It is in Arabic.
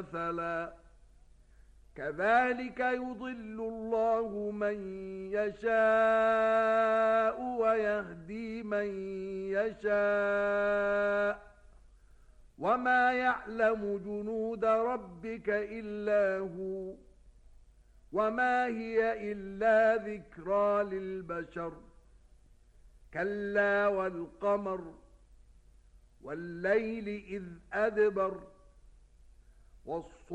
مثلا كذلك يضل الله من يشاء ويهدي من يشاء وما يعلم جنود ربك إلا هو وما هي إلا ذكرى للبشر كلا والقمر والليل إذ أدبر